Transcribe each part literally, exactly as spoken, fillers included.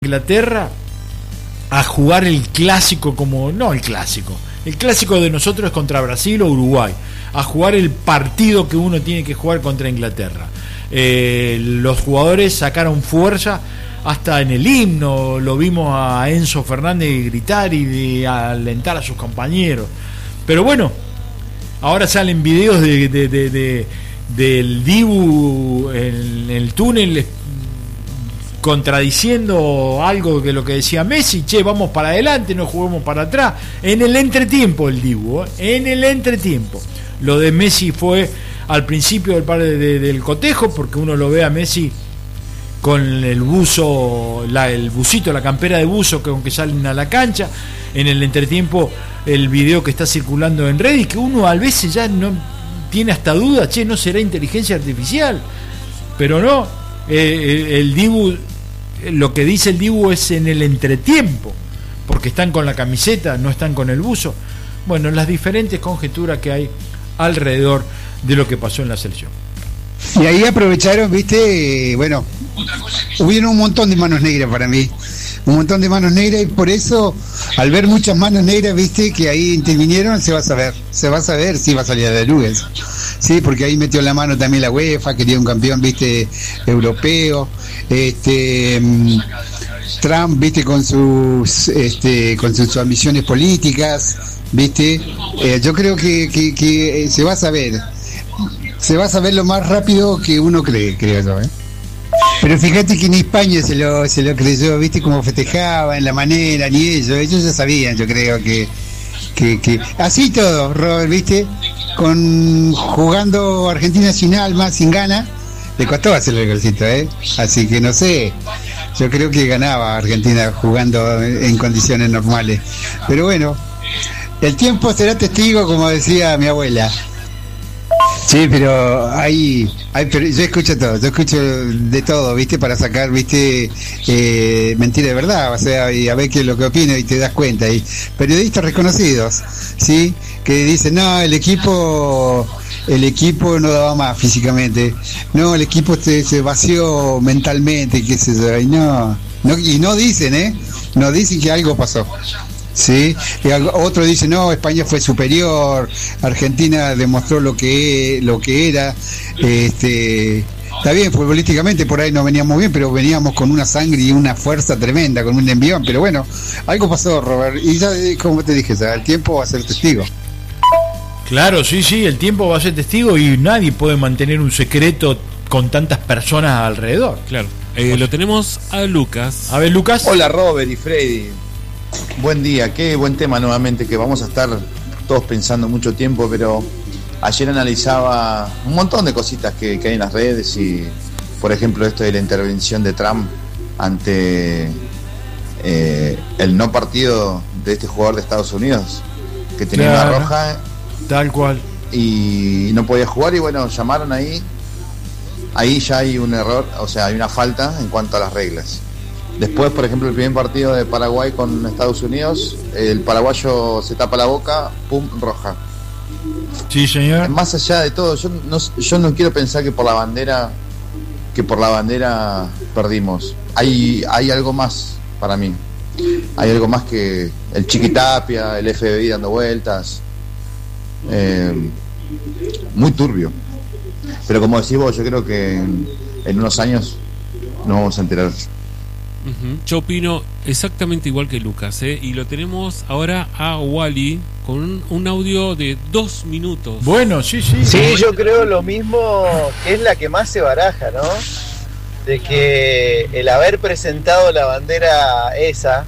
Inglaterra a jugar el clásico, como no el clásico, el clásico de nosotros es contra Brasil o Uruguay, a jugar el partido que uno tiene que jugar contra Inglaterra. Eh, los jugadores sacaron fuerza hasta en el himno, lo vimos a Enzo Fernández gritar y de alentar a sus compañeros. Pero bueno, ahora salen videos de, de, de, de del Dibu en el túnel contradiciendo algo de lo que decía Messi. Che, vamos para adelante, no juguemos para atrás. En el entretiempo el Dibu, ¿eh? en el entretiempo. Lo de Messi fue al principio del par de, de, del cotejo, porque uno lo ve a Messi con el buzo, la, el busito, la campera de buzo, que aunque salen a la cancha. En el entretiempo el video que está circulando en Reddit, que uno a veces ya no tiene hasta duda, che, no será inteligencia artificial, pero no, eh, el Dibu, lo que dice el Dibu es en el entretiempo, porque están con la camiseta, no están con el buzo. Bueno, las diferentes conjeturas que hay alrededor de lo que pasó en la selección. Y ahí aprovecharon, viste, bueno, hubieron un montón de manos negras para mí, un montón de manos negras, y por eso, al ver muchas manos negras, viste, que ahí intervinieron, se va a saber, se va a saber si va a salir de Lugues, sí, porque ahí metió la mano también la UEFA, quería un campeón, viste, europeo, este, Trump, viste, con sus, este, con sus ambiciones políticas, viste, eh, yo creo que, que, que se va a saber, se va a saber lo más rápido que uno cree, creo yo, ¿eh? Pero fíjate que en España se lo, se lo creyó, viste cómo festejaba, en la manera, ni ellos, ellos ya sabían, yo creo que, que, que así todo, Robert, viste, con jugando Argentina sin alma, sin ganas, le costó hacer el golcito, eh, así que no sé, yo creo que ganaba Argentina jugando en condiciones normales, pero bueno, el tiempo será testigo, como decía mi abuela. Sí, pero hay, hay pero yo escucho todo, yo escucho de todo, viste, para sacar, viste, eh, mentira de verdad, o sea, y a ver qué es lo que opino y te das cuenta. Y periodistas reconocidos, sí, que dicen, no, el equipo, el equipo no daba más físicamente, no, el equipo se, se vació mentalmente, qué sé yo, y no, no, y no dicen, eh, no dicen que algo pasó. Sí, y otro dice no, España fue superior, Argentina demostró lo que lo que era, este, está bien, futbolísticamente por ahí no veníamos bien, pero veníamos con una sangre y una fuerza tremenda, con un envión, pero bueno, algo pasó, Robert, y ya como te dije, ya, el tiempo va a ser testigo. Claro, sí, sí, el tiempo va a ser testigo y nadie puede mantener un secreto con tantas personas alrededor. Claro, eh, lo tenemos a Lucas. A ver, Lucas. Hola, Robert y Freddy. Buen día, qué buen tema nuevamente, que vamos a estar todos pensando mucho tiempo, pero ayer analizaba un montón de cositas que, que hay en las redes y, por ejemplo, esto de la intervención de Trump ante eh, el no partido de este jugador de Estados Unidos, que tenía claro, una roja. Tal cual. Y no podía jugar y bueno, llamaron ahí, ahí ya hay un error, o sea, hay una falta en cuanto a las reglas. Después, por ejemplo, el primer partido de Paraguay con Estados Unidos, el paraguayo se tapa la boca, pum, roja. Sí, señor. Más allá de todo, yo no, yo no quiero pensar que por la bandera, que por la bandera perdimos. Hay, hay algo más para mí. Hay algo más que el Chiquitapia, el F B I dando vueltas. Eh, muy turbio. Pero como decís vos, yo creo que en, en unos años nos vamos a enterar. Uh-huh. Yo opino exactamente igual que Lucas, ¿eh? Y lo tenemos ahora a Wally con un, un audio de dos minutos. Bueno, sí, sí. Sí, yo creo lo mismo, que es la que más se baraja, ¿no? De que el haber presentado la bandera esa,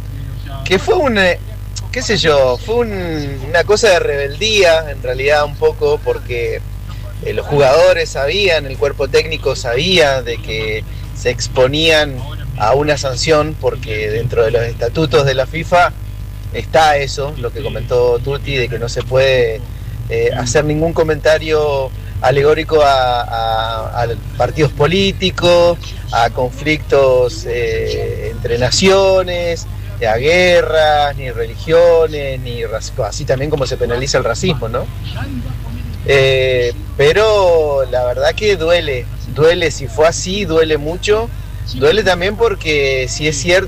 que fue un, qué sé yo, fue un, una cosa de rebeldía, en realidad un poco, porque eh, los jugadores sabían, el cuerpo técnico sabía de que se exponían a una sanción, porque dentro de los estatutos de la FIFA está eso, lo que comentó Tutti, de que no se puede eh, hacer ningún comentario alegórico a, a, a partidos políticos, a conflictos eh, entre naciones, a guerras, ni religiones, ni racismo, así también como se penaliza el racismo, ¿no? Eh, pero la verdad que duele, duele, si fue así, duele mucho, duele también porque si es cierto